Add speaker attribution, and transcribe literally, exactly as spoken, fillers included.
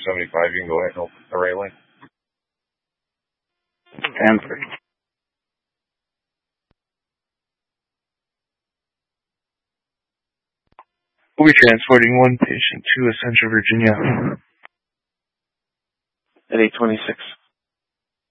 Speaker 1: seventy-five, you can go ahead and open the railing.
Speaker 2: Answer.
Speaker 3: We'll be transporting one patient to Central Virginia.
Speaker 2: At eight twenty-six.